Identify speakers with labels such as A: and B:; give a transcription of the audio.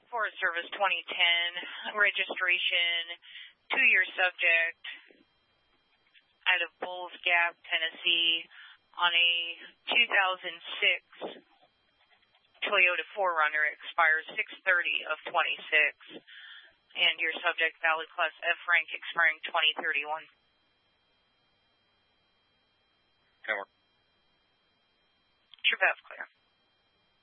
A: Forest Service 2010, registration, 2-year subject, out of Bulls Gap, Tennessee, on a 2006 Toyota 4Runner, expires 6/30 of 26, and your subject valid class F rank expiring 2031.
B: Over.
A: True path clear.